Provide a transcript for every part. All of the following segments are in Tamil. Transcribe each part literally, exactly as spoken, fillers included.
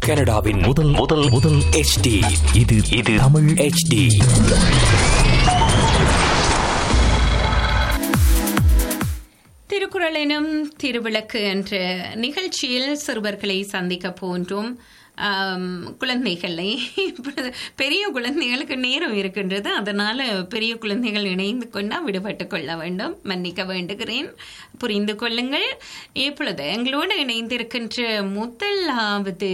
கனடாவின் முதல் முதல் முதல் எச் டி இது இது தமிழ் எச் டி. திருக்குறள் எனும் திருவிளக்கு என்ற நிகழ்ச்சியில் சிறுவர்களை சந்திக்க போன்றும் குழந்தைகளை பெரிய குழந்தைகளுக்கு நேரம் இருக்கின்றது. அதனால பெரிய குழந்தைகள் இணைந்து கொண்டால் விடுபட்டு கொள்ள வேண்டும். மன்னிக்க வேண்டுகிறேன், புரிந்து கொள்ளுங்கள். இப்பொழுது எங்களோடு இணைந்திருக்கின்ற முதலாவது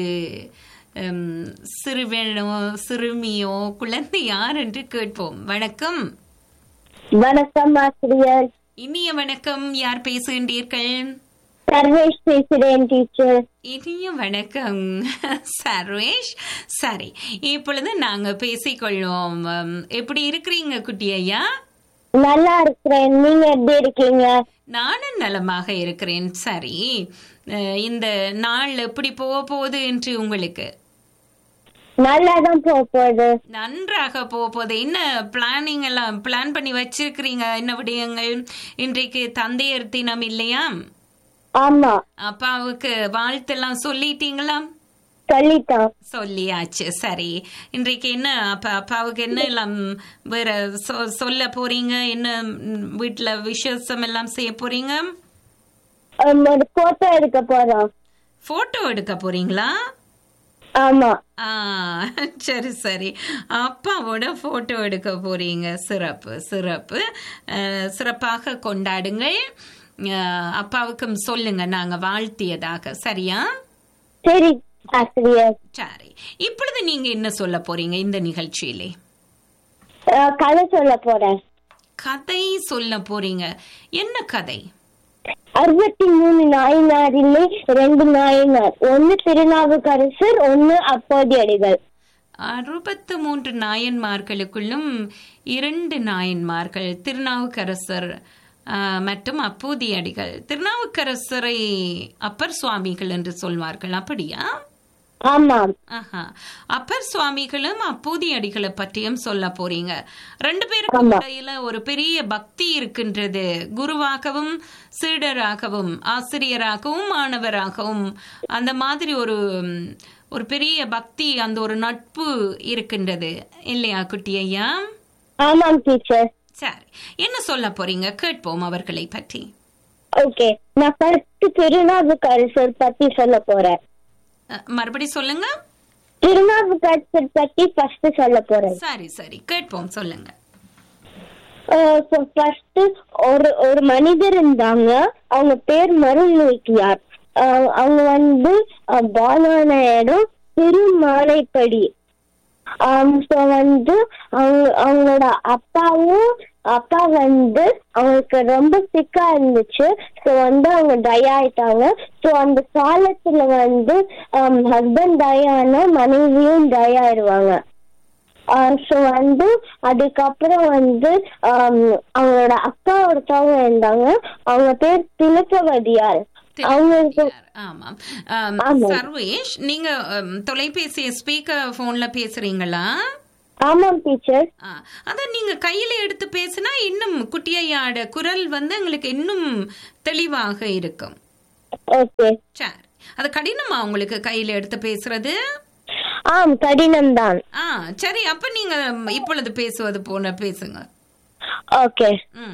சிறுவனோ சிறுமியோ குழந்தை யார் என்று கேட்போம். வணக்கம். வணக்கம் ஆசிரியர். இனிய வணக்கம். யார் பேசுகின்றீர்கள்? சர்வேஷ் பேசுகிறேன் டீச்சர். இனிய வணக்கம் சர்வேஷ். சரி, இப்பொழுது நாங்க பேசிக்கொள்வோம். எப்படி இருக்கிறீங்க குட்டி ஐயா? நல்லா இருக்கிறேன். நீங்க எப்படி இருக்கீங்க? நானும் நலமாக இருக்கிறேன். சரி, இந்த நாள் எப்படி போக போகுது என்று உங்களுக்கு? நல்லாதான் போக போகுது. நன்றாக போக போகுது. என்ன பிளானிங் எல்லாம் பிளான் பண்ணி வச்சிருக்கிறீங்க? என்ன விடயங்கள்? இன்றைக்கு தந்தையர் தினம் இல்லையா? ஆமா. அப்பாவுக்கு வாழ்த்தெல்லாம் சொல்லிட்டீங்களா? சொல்லிட்டோம். சொல்லியாச்சு. சரி, இன்றைக்கு என்ன அப்பா அப்பாவுக்கு என்ன எல்லாம் வேற சொல்ல போறீங்க? என்ன வீட்டுல விசேஷம் எல்லாம் செய்ய போறீங்க? ஒரு போட்டோ எடுக்க போறோம். போட்டோ எடுக்க போறீங்களா? ஆமா. ஆ, சரி சரி, அப்பாவோட போட்டோ எடுக்க போறீங்க. சிறப்பு சிறப்பு. சிறப்பாக கொண்டாடுங்கள். அப்பாவுக்கும் சொல்லுங்க நாங்க வாழ்த்தியதாக. சரியா? சரி ஆசிரியர். சரி, இப்பொழுது நீங்க என்ன சொல்ல போறீங்க இந்த நிகழ்ச்சியிலே? கதை சொல்ல போறேன். கதை சொல்ல போறீங்க. என்ன கதை? அறுபத்தி மூணு நாயனாரிலே ரெண்டு நாயனார், ஒன்னு திருநாவுக்கரசர், ஒன்னு அப்போதியடிகள். அறுபத்து மூன்று நாயன்மார்களுக்குள்ளும் இரண்டு நாயன்மார்கள், திருநாவுக்கரசர் மற்றும் அப்பூதியடிகள். திருநாவுக்கரசரை அப்பர் சுவாமிகள் என்று சொல்வார்கள், அப்படியா? ஆமாம். ஆஹா, அப்பர் சுவாமிகளும் அப்பூதியடிகளை பற்றியும் சொல்ல போறீங்க. ரெண்டு பேருக்கும் இடையில ஒரு பெரிய பக்தி இருக்கின்றது. குருவாகவும் சீடராகவும் ஆசிரியராகவும் மாணவராகவும் அந்த மாதிரி ஒரு ஒரு பெரிய பக்தி, அந்த ஒரு நட்பு இருக்கின்றது இல்லையா குட்டி ஐயா? ஆமாம் டீச்சர். சரி, என்ன சொல்ல போறீங்க? கேட்போம் அவர்களை பற்றி. ஓகே, நான் ஃபர்ஸ்ட் திருநாவுக்கரசர் பத்தி சொல்ல போறேன். மறுபடி சொல்லுங்க. திருநாவுக்கரசர் பத்தி ஃபர்ஸ்ட் சொல்ல போறேன். சரி சரி, கேட்போம், சொல்லுங்க. ஃபர்ஸ்ட் ஒரு ஒரு மனிதர் இருந்தாங்க. அவங்க பேர் மருள்நோக்கியார். அவங்க வந்து பாலான இடம் திருமாலைப்படி. வந்து அவங்க அவங்களோட அப்பாவும் அப்பா வந்து அவங்களுக்கு ரொம்ப சிக்கா இருந்துச்சு. ஸோ வந்து அவங்க டை ஆயிட்டாங்க. ஸோ அந்த காலத்துல வந்து ஹஸ்பண்ட் டை ஆன மனைவியும் டை ஆயிடுவாங்க. ஸோ வந்து அதுக்கப்புறம் வந்து அவங்களோட அக்கா ஒருத்தவங்க இருந்தாங்க. அவங்க பேர் திலகவதியார். சர்வேஷ், நீங்க தொலைபேசி ஸ்பீக்கர் போன்ல பேசுறீங்களா? ஆமாம் டீச்சர். அதான் நீங்க கையில எடுத்து பேசினா இன்னும் குட்டியாட குரல் வந்து எங்களுக்கு இன்னும் தெளிவாக இருக்கும். ஓகே. சரி, அது கடினமா உங்களுக்கு கையில எடுத்து பேசுறது? ஆம், கடினம் தான். ஆ, சரி, அப்ப நீங்க இப்பொழுது பேசுவது போல பேசுங்க. ஓகே. ம்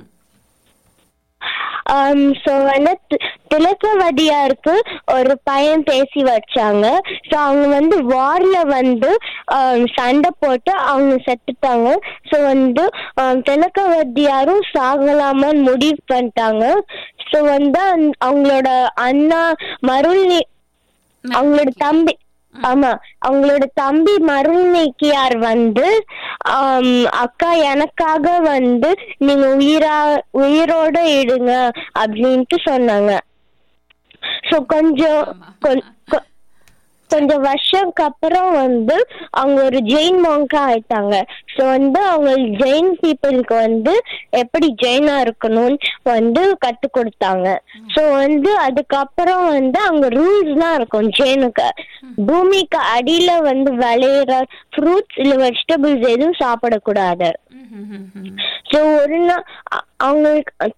ஸோ வந்து திலகவதியாருக்கு ஒரு பையன் பேசி வச்சாங்க. ஸோ அவங்க வந்து வார்ல வந்து சண்டை போட்டு அவங்க செத்துட்டாங்க. ஸோ வந்து திலகவதியாரும் சாகலாமான்னு முடிவு பண்ணிட்டாங்க. ஸோ வந்து அவங்களோட அண்ணா மருள்நி அவங்களோட தம்பி ஆமா அவங்களோட தம்பி மருள்நீக்கியார் வந்து அக்கா எனக்காக வந்து நீங்க உயிரா உயிரோட இடுங்க அப்படின்ட்டு சொன்னாங்க. சோ கொஞ்சம் கொஞ்சம் வருஷத்துக்கு அப்புறம் வந்து அவங்க ஒரு ஜெயின் மாங்கா ஆயிட்டாங்க. ஸோ வந்து அவங்க ஜெயின் பீப்புளுக்கு வந்து எப்படி ஜெயினா இருக்கணும்னு வந்து கத்து கொடுத்தாங்க. ஸோ வந்து அதுக்கப்புறம் வந்து அங்க ரூல்ஸ் எல்லாம் இருக்கும் ஜெயினுக்கு. பூமிக்கு அடியில வந்து விளையிற ஃப்ரூட்ஸ் இல்ல வெஜிடபிள்ஸ் எதுவும் சாப்பிடக்கூடாது. ஸோ ஒரு நாள் அவங்களுக்கு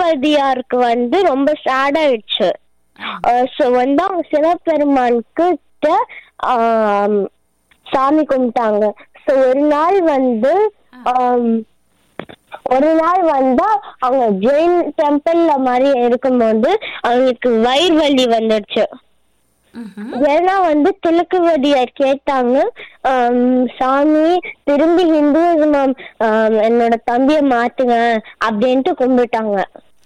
திலகவதியாருக்கு வந்து ரொம்ப சேட் ஆயிடுச்சு. சோ வந்து அவங்க சிவபெருமானுக்கு கிட்ட ஆஹ் சாமி கும்பிட்டாங்க. ஸோ ஒரு நாள் வந்து ஆஹ் ஒரு நாள் வந்தா அவங்க ஜெயின் டெம்பிள்ல மாதிரி இருக்கும்போது அவங்களுக்கு வயிறு வலி வந்துடுச்சு. ஏன்னா வந்து துலுக்குவதிய கேட்டாங்க, சாமி திரும்பி ஹிந்துவிசம் என்னோட தம்பிய மாத்துங்க அப்படின்ட்டு கும்பிட்டாங்க.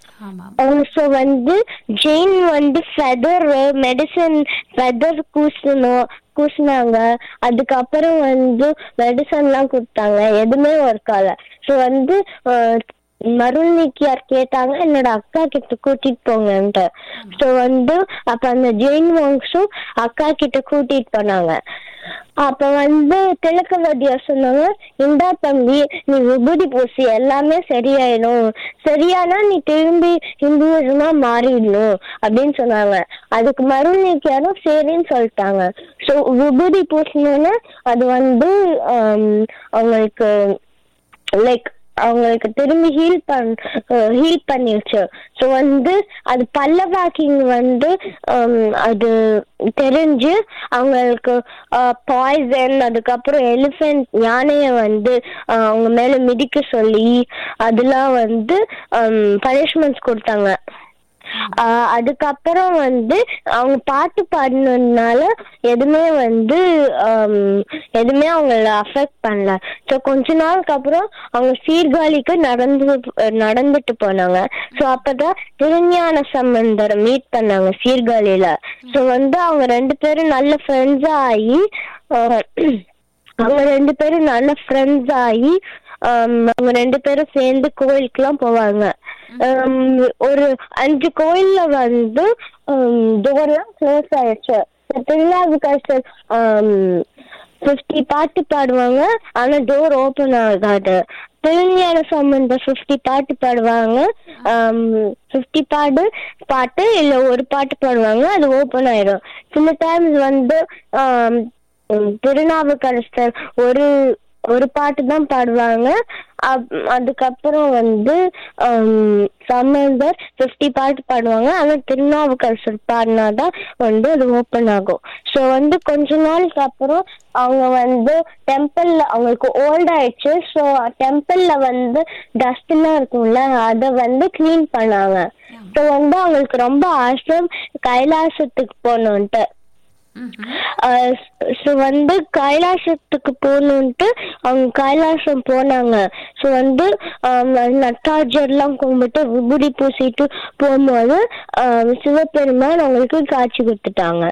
ஸோ வந்து ஜெயின் வந்து ஃபெதர் மெடிசன் ஃபெதர் கூசணும் கூசினாங்க. அதுக்கப்புறம் வந்து மெடிசன் எல்லாம் கொடுத்தாங்க, எதுவுமே ஒர்க் ஆகல. ஸோ வந்து மருள்நிக்கியார் கேட்டாங்க என்னோட அக்கா கிட்ட கூட்டிட்டு போங்கன்ட்டு. ஸோ வந்து அப்ப அந்த ஜெயின் மாங்ஸும் அக்கா கிட்ட கூட்டிட்டு போனாங்க. அப்ப வந்து திலக்கவதியார் சொன்னாங்க, இந்தா தம்பி நீ விபூதி பூசி எல்லாமே சரியாயிடும், சரியானா நீ திரும்பி ஹிந்துவிசமா மாறிடணும் அப்படின்னு சொன்னாங்க. அதுக்கு மருள்நிக்கியாரும் சரின்னு சொல்லிட்டாங்க. ஸோ விபூதி பூசினோன்னு அது வந்து அவங்களுக்கு லைக் அவங்களுக்கு திரும்பி ஹீல் பண் ஹீல் பண்ணிருச்சு. ஸோ வந்து அது பல்லவாக்கிங் வந்து அது தெரிஞ்சு அவங்களுக்கு பாய்சன், அதுக்கப்புறம் எலிஃபென்ட் யானைய வந்து அவங்க மேல மிதிக்க சொல்லி அதெல்லாம் வந்து பனிஷ்மெண்ட்ஸ் கொடுத்தாங்க. ஆஹ் அதுக்கப்புறம் வந்து அவங்க பாட்டு பாடினதுனால எதுவுமே வந்து எதுவுமே அவங்கள அஃபெக்ட் பண்ணல. ஸோ கொஞ்ச நாளுக்கு அப்புறம் அவங்க சீர்காழிக்கு நடந்து நடந்துட்டு போனாங்க. ஸோ அப்பதான் திருஞான சம்பந்தரை மீட் பண்ணாங்க சீர்காழியில. ஸோ வந்து அவங்க ரெண்டு பேரும் நல்ல ஃப்ரெண்ட்ஸா ஆகி அவங்க ரெண்டு பேரும் நல்ல ஃப்ரெண்ட்ஸ் ஆகி அவங்க ரெண்டு பேரும் சேர்ந்து கோயிலுக்கு எல்லாம் போவாங்க. ஒரு அஞ்சு கோயில்ல வந்து டோர்லாம் க்ளோஸ் ஆயிடுச்சு. திருநாவுக்கரசர் பிப்டி பாட்டு பாடுவாங்க, ஆனா டோர் ஓபன் ஆகாது. திருஞான சம்பந்தர் பிப்டி பாட்டு பாடுவாங்க, பிப்டி பாடு பாட்டு இல்ல ஒரு பாட்டு பாடுவாங்க, அது ஓபன் ஆயிடும். சில டைம்ஸ் வந்து ஆஹ் திருநாவுக்கரசர் ஒரு ஒரு பாட்டு தான் பாடுவாங்க. அதுக்கப்புறம் வந்து சம்பந்தர் பிப்டி பாட்டு பாடுவாங்க, ஆனா திருநாவுக்கரசர் பாடினாதான் வந்து அது ஓப்பன் ஆகும். ஸோ வந்து கொஞ்ச நாளுக்கு அப்புறம் அவங்க வந்து டெம்பிள்ல அவங்களுக்கு ஓல்ட் ஆயிடுச்சு. ஸோ டெம்பிள்ல வந்து டஸ்ட் எல்லாம் இருக்கும்ல, அதை வந்து கிளீன் பண்ணாங்க. ஸோ வந்து அவங்களுக்கு ரொம்ப ஆசை கைலாசத்துக்கு போகணுன்ட்டு. ஸோ வந்து கைலாசத்துக்கு போகணுன்ட்டு அவங்க கைலாசம் போனாங்க. ஸோ வந்து நட்டாஜர் எல்லாம் கும்பிட்டு விபூதி பூசிட்டு போகும்போது சிவபெருமான் அவங்களுக்கு காட்சி கொடுத்துட்டாங்க.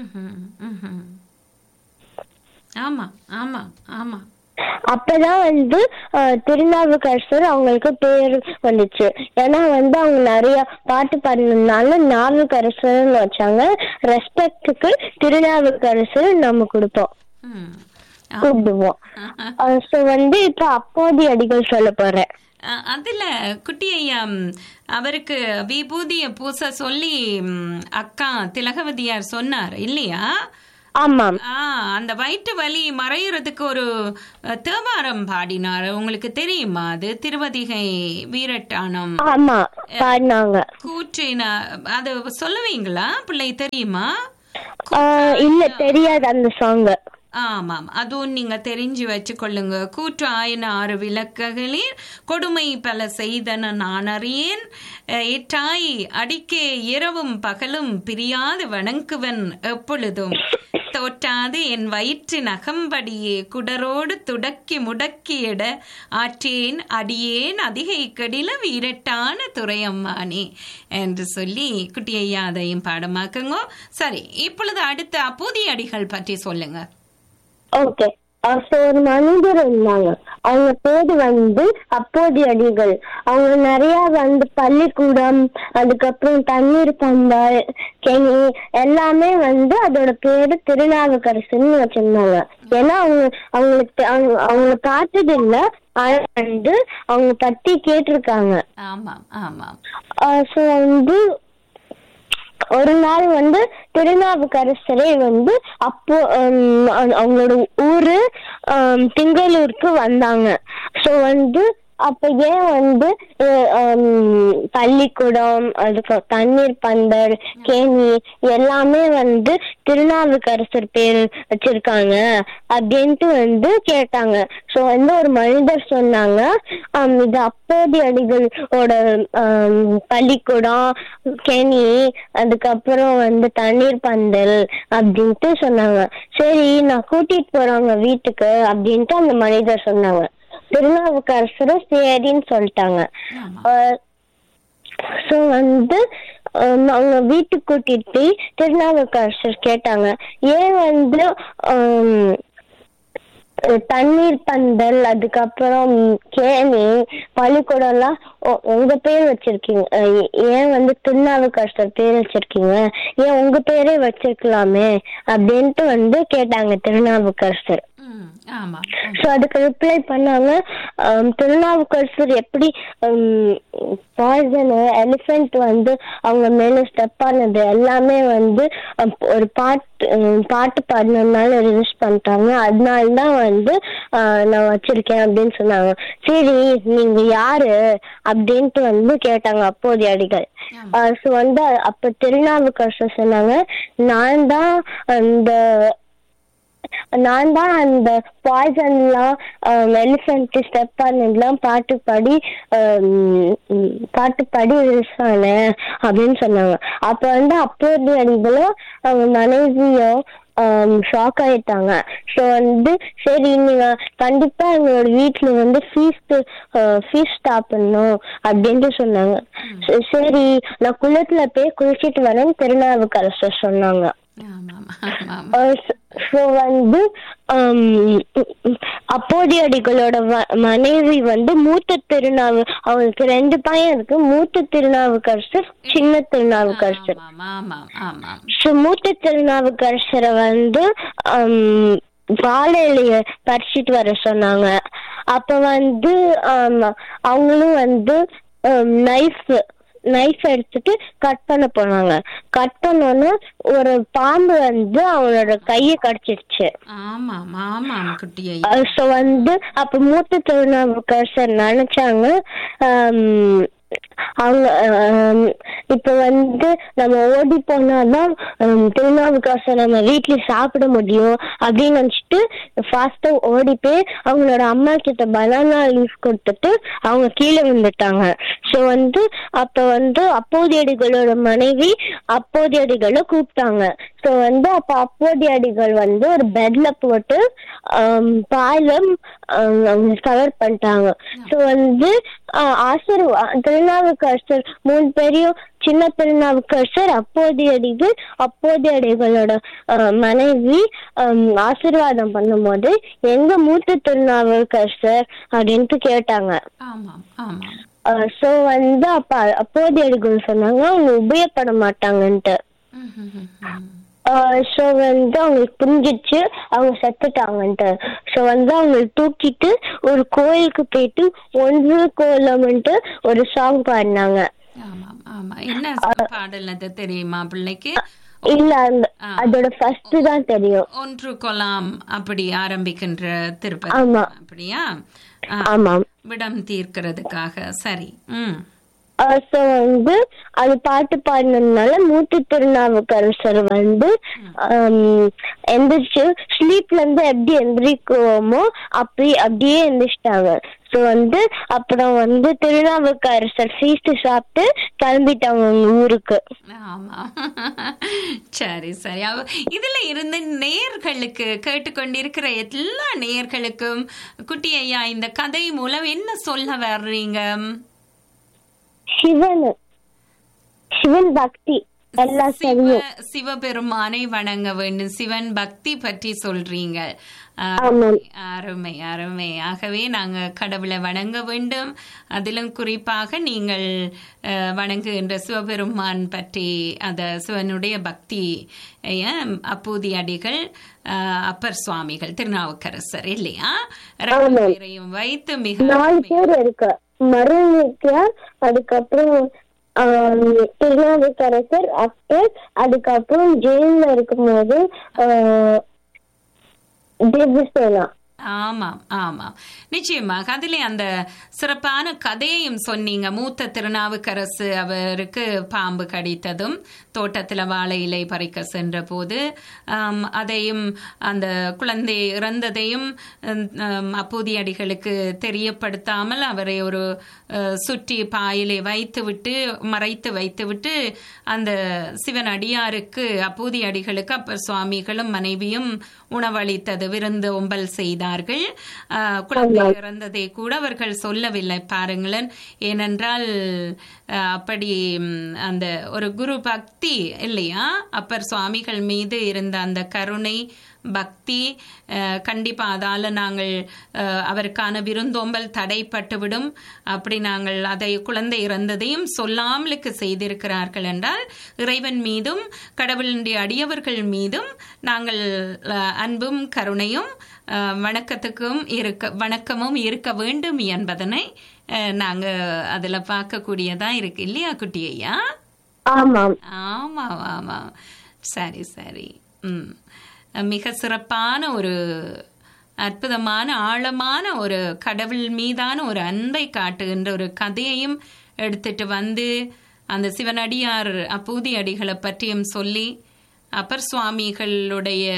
ஆமா ஆமா ஆமா அப்பதான் வந்து திருநாவுக்கரசர் அவங்களுக்கு பேர் வந்துச்சு. ஏன்னா வந்து அவங்க நிறைய பாட்டு பாடினதுனால நாவுக்கரசர்னு வச்சாங்க. ரெஸ்பெக்டுக்கு திருநாவுக்கரசர் நம்ம கொடுப்போம் கூப்பிடுவோம். ஸோ வந்து இப்ப அப்போதி அடிகள் சொல்ல போறேன். அதுல குட்டி ஐயா அவருக்கு விபூதிய பூச சொல்லி அக்கா திலகவதியார் சொன்னார் இல்லையா? ஆமாம். அந்த வயிற்று வலி மறையறதுக்கு ஒரு தேவாரம் பாடினார், உங்களுக்கு தெரியுமா? அது திருவதிகை வீரட்டானம். ஆமா பாடினாங்க. கூற்றின அது சொல்லுவீங்களா பிள்ளை, தெரியுமா? இல்ல தெரியாது அந்த சாங். ஆமாம், அதுவும் நீங்க தெரிஞ்சு வச்சுக்கொள்ளுங்க. கூற்று ஆயின ஆறு விளக்குகளில் கொடுமை பல செய்தன நான் அறியேன், எட்டாய் அடிக்கே இரவும் பகலும் பிரியாது வணங்குவன் எப்பொழுதும், தோற்றாது என் வயிற்று நகம்படியே குடரோடு துடக்கி முடக்கியிட ஆற்றேன் அடியேன் அதிகை கடில வீரட்டான துறையம்மானே என்று சொல்லி குட்டியையா அதையும் பாடமாக்குங்க. சரி, இப்பொழுது அடுத்த அப்போதி அடிகள் பற்றி சொல்லுங்க. ஓகே. ஒரு மனிதர் இருந்தாங்க, அவங்க பேரு வந்து அப்போதி அடிகள். அவங்க நிறைய வந்து பள்ளிக்கூடம், அதுக்கப்புறம் தண்ணீர் பந்தல், கெணி எல்லாமே வந்து அதோட பேரு திருநாவுக்கரசுன்னு வச்சிருந்தாங்க. ஏன்னா அவங்க அவங்களுக்கு அவங்க பார்த்தது இல்ல, ஆனா வந்து அவங்க பத்தி கேட்டிருக்காங்க. ஆமாம் ஆமாம். சோ வந்து ஒரு நாள் வந்து திருநாவுக்கரசரே வந்து அப்போ அவங்களோட ஊரு திங்களூருக்கு வந்தாங்க. ஸோ வந்து அப்ப ஏன் வந்து அஹ், ஹம், பள்ளிக்கூடம், அதுக்கு தண்ணீர் பந்தல், கேணி எல்லாமே வந்து திருநாவுக்கரசர் பேர் வச்சிருக்காங்க அப்படின்ட்டு வந்து கேட்டாங்க. சோ வந்து ஒரு மனிதர் சொன்னாங்க, ஹம், இது அப்போதைய அடிகளோட ஹம், பள்ளிக்கூடம், கேணி, அதுக்கப்புறம் வந்து தண்ணீர் பந்தல் அப்படின்ட்டு சொன்னாங்க. சரி, நான் கூட்டிட்டு போறவங்க வீட்டுக்கு அப்படின்ட்டு அந்த மனிதர் சொன்னாங்க. திருநாவுக்கரசரும் சரின்னு சொல்லிட்டாங்க. சோ வந்து ஹம், அவங்க வீட்டுக்கு கூட்டிட்டு போய் திருநாவுக்கரசர் கேட்டாங்க, ஏன் வந்து ஹம், தண்ணீர் பந்தல், அதுக்கப்புறம் கேணி, பள்ளிக்கூடம் எல்லாம் உ- உங்க பேர் வச்சிருக்கீங்க, அஹ் ஏன் வந்து திருநாவுக்கரசர் பேர் வச்சிருக்கீங்க, ஏன் உங்க பேரே வச்சிருக்கலாமே அப்படின்ட்டு வந்து கேட்டாங்க திருநாவுக்கரசர். ம், ஆமா. சோ அதுக்கு ரிப்ளை பண்ணாங்க, ஹம், திருநாவுக்கரசர் எப்படி பாய்சன் எலிஃபென்ட் வந்து அவங்க மேல ஸ்டெப் ஆனது எல்லாமே வந்து ஹம், ஒரு பாட்டு ஹம், பாட்டு பாடினதுனால ரிலீஸ் பண்ணிட்டாங்க, அதனாலதான் வந்து ஆஹ், நான் வச்சிருக்கேன் அப்படின்னு சொன்னாங்க. சரி, நீங்க யாரு அப்படின்ட்டு வந்து கேட்டாங்க அப்போதைய அடிகள். சோ வந்து அப்ப திருநாவுக்கரசர் சொன்னாங்க, நான் தான் அந்த நான் தான் அந்த பாய்சன் எல்லாம் எலிஃபென்ட் ஸ்டெப் பண்ணலாம் பாட்டு பாடி ஹம், பாட்டு பாடி ரிலீஸ் ஆனேன் அப்படின்னு சொன்னாங்க. அப்ப வந்து அப்போதைய அடிகளும் அவங்க மனைவியும் ஷாக் ஆயிட்டாங்க. ஸோ வந்து சரி, நீங்க கண்டிப்பா எங்களோட வீட்டுல வந்து ஃபீஸ்ட் ஃபீஸ் சாப்பிடணும் அப்படின்ட்டு சொன்னாங்க. ச- சரி, நான் குளத்துல போய் குளிச்சிட்டு வரேன்னு திருநாவுக்கரசர் சொன்னாங்க. ஆமாம், ஆமாம். ஸோ வந்து ஹம், அப்போதைய அடிகளோட வ- மனைவி வந்து மூத்த திருநாவு, அவங்களுக்கு ரெண்டு பையன் இருக்கு, மூத்த திருநாவுக்கரசர், சின்ன திருநாவுக்கரசர். ஆமாம், ஆமாம், ஆமாம். ஸோ மூத்த திருநாவுக்கரசரை வந்து ஹம், வாழை இலைய பறிச்சிட்டு வர சொன்னாங்க. அப்ப வந்து ஹம், அவங்களும் வந்து நைஃப் நைஃப் எடுத்துட்டு கட் பண்ண போனாங்க. கட் பண்ணோன்னு ஒரு பாம்பு வந்து அவனோட கைய கடிச்சிருச்சு. ஆமாம், ஆமாம் குட்டியை. ஸோ வந்து அப்ப மூத்த திருநாவுக்கரசர் நினைச்சாங்க, ஹம், அவங்க ஹம், இப்ப வந்து நம்ம ஓடி போனாதான் ஹம், திருநாவுக்கரசர் நம்ம வீட்டுல சாப்பிட முடியும் அப்படின்னு நினைச்சிட்டு ஃபாஸ்டா ஓடி போய் அவங்களோட அம்மா கிட்ட பனானா லீஃப் கொடுத்துட்டு அவங்க கீழே விழுந்துட்டாங்க. ஸோ வந்து அப்ப வந்து அப்போதைய அடிகளோட மனைவி அப்போதைய அடிகளை கூப்பிட்டாங்க. ஸோ வந்து அப்ப அப்போதைய அடிகள் வந்து ஒரு பெட்ல போட்டு ஹம், பாலம் கவர் பண்ணிட்டாங்க. ஸோ வந்து ஆஹ் ஆசீர்வா திருநாவுக்கரசர் மூணு பேரையும், சின்ன திருநாவுக்கரசர், அப்போதைய அடிகள், அப்போதைய அடிகளோட ஆஹ், மனைவி ஹம், ஆசீர்வாதம் பண்ணும்போது எங்க மூத்த திருநாவுக்கரசர் அப்படின்ட்டு கேட்டாங்க. ஆமாம், ஆமாம். ஸோ வந்து அப்ப அப்போதைய அடிகள் சொன்னாங்க அவங்க உபயோகப்பட மாட்டாங்கன்ட்டு. ம், ம், ம், ம். ஸோ வந்து அவங்களுக்கு புரிஞ்சிச்சு அவங்க செத்துட்டாங்கன்ட்டு. ஸோ வந்து அவங்க தூக்கிட்டு ஒரு கோயிலுக்கு போயிட்டு ஒன்று கோலம்ன்ட்டு ஒரு சாங் பாடினாங்க. ஆமாம், ஆமாம். என்ன பாடல் அது தெரியுமா பிள்ளைக்கு? இல்ல, அந்த அதோட ஃபர்ஸ்ட் தான் தெரியும். ஒன்று கொலாம் அப்படி ஆரம்பிக்கின்ற திருப்பதி. ஆமா. அப்படியா? ஆ, ஆமாம். விடம் தீர்க்கிறதுக்காக. சரி. ம். ஸோ வந்து அது பாட்டு பாடினதுனால மூத்த திருநாவுக்கரசர் வந்து ஹம், எந்திரிச்சு ஸ்லீப்ல இருந்து எப்படி எந்திரிக்குவோமோ அப்படி அப்படியே எந்திரிச்சிட்டாங்க. ஸோ வந்து அப்புறம் வந்து திருநாவுக்கரசர் ஃபீஸ்ட் சாப்பிட்டு கிளம்பிட்டாங்க அவங்க ஊருக்கு. ஆமா. சரி, சரி. அவ- இதுல இருந்து நேயர்களுக்கு, கேட்டுக்கொண்டிருக்கிற எல்லா நேயர்களுக்கும் குட்டி ஐயா இந்த கதை மூலம் என்ன சொல்ல வர்றீங்க? சிவன் சிவன் பக்தி எல்லாம் சிவ தெரியும். சிவபெருமானை வணங்க வேண்டும், சிவன் பக்தி பற்றி சொல்றீங்க. ஆமாம். அருமை, அருமை. ஆகவே நாங்க கடவுளை வணங்க வேண்டும். அதிலும் குறிப்பாக நீங்கள் அஹ், வணங்குகின்ற சிவபெருமான் பற்றி, அத சிவனுடைய பக்தி அப்பூதி அடிகள், அஹ், அப்பர் சுவாமிகள், திருநாவுக்கரசர் இல்லையா? ரெண்டு பேரையும் வைத்து மிக நாலு பேர் இருக்கு. மருவிக்கார், அதுக்கப்புறம் ஆஹ், திருநாவுக்கரசர், அப்பர், அதுக்கப்புறம் ஜெயில இருக்கும் போது ஆஹ், தேவசேனா. ஆமாம் ஆமாம் நிச்சயமாக. அதிலே அந்த சிறப்பான கதையையும் சொன்னீங்க. மூத்த திருநாவுக்கரசு அவருக்கு பாம்பு கடித்ததும் தோட்டத்தில் வாழை இலை பறிக்க சென்ற போது அதையும் அந்த குழந்தை இறந்ததையும் அப்பூதியடிகளுக்கு தெரியப்படுத்தாமல் அவரை ஒரு சுற்றி பாயிலை வைத்துவிட்டு மறைத்து வைத்துவிட்டு அந்த சிவன் அடியாருக்கு அப்பூதியடிகளுக்கு அப்பர் சுவாமிகளும் மனைவியும் உணவளித்தது, விருந்து ஒம்பல் செய்தார்கள். குழந்தை இறந்ததை கூட அவர்கள் சொல்லவில்லை பாருங்களேன். ஏனென்றால் அப்படி அந்த ஒரு குரு பக்தி இல்லையா, அப்பர் சுவாமிகள் மீது இருந்த அந்த கருணை பக்தி கண்டிப்பா அதால நாங்கள் அவருக்கான விருந்தோம்பல் தடைப்பட்டுவிடும். அப்படி நாங்கள் அதை குழந்தை இறந்ததையும் சொல்லாமலுக்கு செய்திருக்கிறார்கள் என்றால் இறைவன் மீதும் கடவுளுடைய அடியவர்கள் மீதும் நாங்கள் அன்பும் கருணையும் வணக்கத்துக்கும் இருக்க வணக்கமும் இருக்க வேண்டும் என்பதனை நாங்க அதுல பார்க்கக்கூடியதா இருக்கு இல்லையா குட்டி ஐயா? ஆமாம் ஆமாம் ஆமாம் சரி சரி. ம் மிக சிறப்பான ஒரு அற்புதமான ஆழமான ஒரு கடவுள் மீதான ஒரு அன்பை காட்டுகின்ற ஒரு கதையையும் எடுத்துட்டு வந்து அந்த சிவனடியார் அப்பூதி அடிகளை பற்றியும் சொல்லி அப்பர் சுவாமிகளுடைய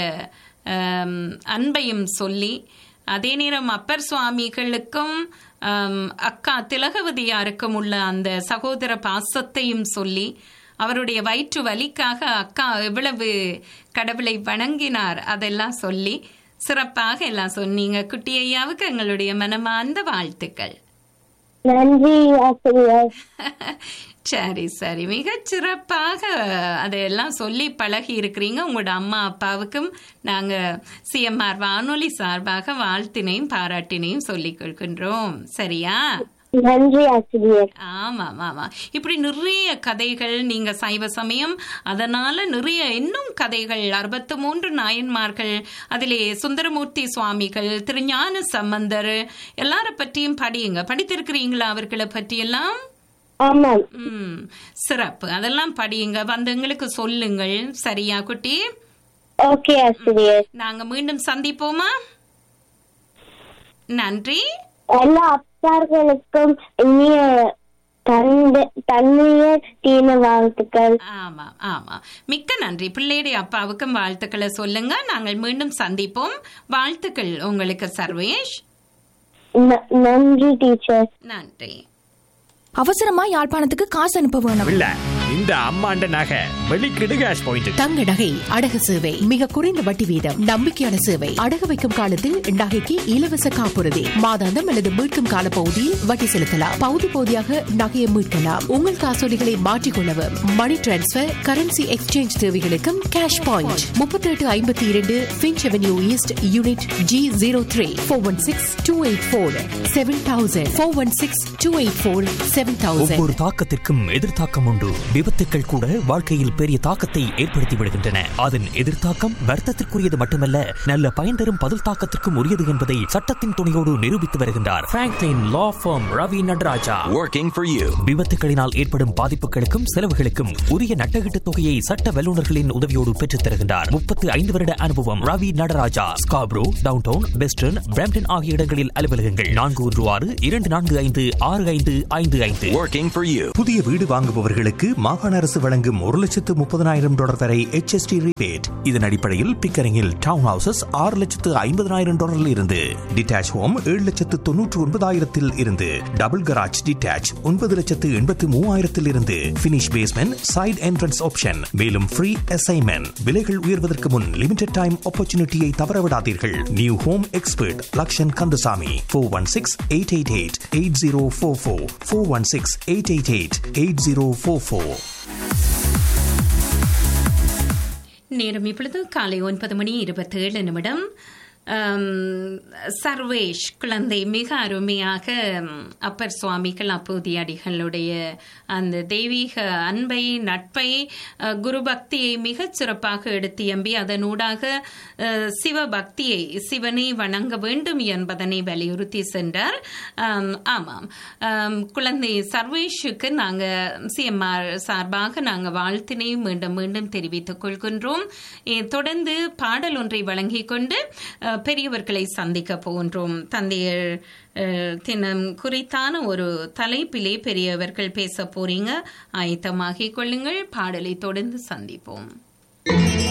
அன்பையும் சொல்லி அதே நேரம் அப்பர் சுவாமிகளுக்கும் அக்கா திலகவதியாருக்கும் உள்ள அந்த சகோதர பாசத்தையும் சொல்லி அவருடைய வயிற்று வலிக்காக அக்கா எவ்வளவு கடவுளை வணங்கினார் அதெல்லாம் சொல்லி சிறப்பாக எல்லாம் சொன்னீங்க. குட்டி ஐயாவுக்கு எங்களுடைய மனமார்ந்த வாழ்த்துக்கள். நன்றி ஆசிரியர். சரி சரி, மிகச் சிறப்பாக அதையெல்லாம் சொல்லி பழகி இருக்கிறீங்க. உங்களோட அம்மா அப்பாவுக்கும் நாங்க சிஎம்ஆர் வானொலி சார்பாக வாழ்த்தினையும் பாராட்டினையும் சொல்லிக் கொள்கின்றோம். சரியா? நன்றி ஆசிரியர். ஆமாம் ஆமாம் இப்படி நிறைய கதைகள் நீங்க சைவ சமயம், அதனால நிறைய இன்னும் கதைகள் அறுபத்தி மூன்று நாயன்மார்கள், அதிலே சுந்தரமூர்த்தி சுவாமிகள், திருஞான சம்பந்தர் எல்லார பற்றியும் படியுங்க. படித்திருக்கிறீங்களா அவர்களை பற்றியெல்லாம்? ஆமாம். ம் சிறப்பு. அதெல்லாம் படியுங்க, வந்து எங்களுக்கு சொல்லுங்கள். சரியா குட்டி? ஓகே ஆசிரியர். நாங்க மீண்டும் சந்திப்போமா? நன்றி. எல்லா அப்பார்களுக்கும் இனிய தன்மைய தீன வாழ்த்துக்கள். ஆமா ஆமா மிக்க நன்றி. பிள்ளையுடைய அப்பாவுக்கும் வாழ்த்துக்களை சொல்லுங்க. நாங்கள் மீண்டும் சந்திப்போம். வாழ்த்துக்கள் உங்களுக்கு சர்வேஷ். நன்றி டீச்சர். நன்றி. அவசரமா யாழ்ப்பாணத்துக்கு காசு அனுப்ப வேணும். இல்ல இந்த அம்மாண்ட நகை வெளிக்கிடு கேஷ் பாயிண்ட். தங்க நகை அடகு சேவை மிக குறைந்த வட்டி வீதம், நம்பிக்கையான சேவை. அடகு வைக்கும் காலத்தில் நகைக்கு இலவச காப்புறுதி, மாதாந்தம் அல்லது மீட்கும் கால பகுதியில் வட்டி செலுத்தலாம். பகுதி பகுதியாக நகையை மீட்கலாம். உங்கள் காசோலிகளை மாற்றிக்கொள்ளவும், மணி டிரான்ஸ்பர், கரன்சி எக்ஸ்சேஞ்ச் தேவைகளுக்கும் கேஷ் பாயிண்ட். முப்பத்தி எட்டு ஐம்பத்தி இரண்டு pinch avenue east unit G zero three four one six two eight four seven thousand four one six two eight four seven thousand. ஒவ்வொரு தாக்கத்திற்கும் எதிர்த்தாக்கம் உண்டு. விபத்துக்கள் கூட வாழ்க்கையில் பெரிய தாக்கத்தை ஏற்படுத்தி விடுகின்றன. அதன் எதிர்த்தாக்கம் வருத்தத்திற்குரியது மட்டுமல்ல, நல்ல பயன் தரும் பதில் தாக்கத்திற்கும் உரியது என்பதை சட்டத்தின் துணையோடு நிரூபித்து வருகின்றார் Franklin law form Ravi Nataraja. Working for you. விபத்துகளினால் ஏற்படும் பாதிப்புகளுக்கும் செலவுகளுக்கும் உரிய நட்டகீட்டு தொகையை சட்ட வல்லுநர்களின் உதவியோடு பெற்றுத் தருகின்றார். முப்பத்தி ஐந்து வருட அனுபவம். Ravi Nataraja. Scarborough, downtown, western, Brampton ஆகிய இடங்களில் அலுவலகங்கள். நான்கு ஒன்று ஆறு இரண்டு நான்கு ஐந்து ஆறு ஐந்து ஐந்து ஐந்து. Working for you. புதிய வீடு வாங்குபவர்களுக்கு மாகாண அரசு வழங்கும் ஒரு லட்சத்து முப்பதனாயிரம் டாலர் வரை H S T rebate. இதன் அடிப்படையில் பிக்கரிங்கில் டவுன் ஹவுசஸ் ஆறு லட்சத்து ஐம்பதனாயிரம் டாலரில் இருந்து, டிட்டாச் ஹோம் ஏழு லட்சத்து தொன்னூற்று ஒன்பதாயிரத்தில் இருந்து, டபுள் கராஜ் டிட்டாச் ஒன்பது லட்சத்து எண்பத்து மூவாயிரத்தில் இருந்து, finish basement side entrance option. மேலும் ஃப்ரீ அசைன்மெண்ட். விலைகள் உயர்வதற்கு முன் லிமிடெட் டைம் ஆப்பர்ச்சுனிட்டியை தவறவிடாதீர்கள். New home expert Lakshan Kandasamy. Four one six eight eight eight eight zero four four four one six eight eight eight eight zero four four. நேரம் இப்பொழுது காலை ஒன்பது மணி இருபத்தேழு நிமிடம். சர்வேஷ் குழந்தை மிக அருமையாக அப்பர் சுவாமிகள் அப்பூதி அடிகளுடைய அந்த தெய்வீக அன்பை, நட்பை, குரு பக்தியை மிகச் சிறப்பாக எடுத்தியம்பி அதனூடாக சிவபக்தியை, சிவனை வணங்க வேண்டும் என்பதனை வலியுறுத்தி சென்றார். ஆமாம், குழந்தை சர்வேஷுக்கு நாங்கள் சிஎம்ஆர் சார்பாக நாங்கள் வாழ்த்தினை மீண்டும் மீண்டும் தெரிவித்துக் கொள்கின்றோம். தொடர்ந்து பாடல் ஒன்றை வழங்கிக் கொண்டு பெரியவர்களை சந்திக்க போன்றோம். தந்தையர் தினம் குறித்தான ஒரு தலைப்பிலே பெரியவர்கள் பேச போறீங்க. ஆயத்தமாகிக் கொள்ளுங்கள். பாடலை தொடர்ந்து சந்திப்போம்.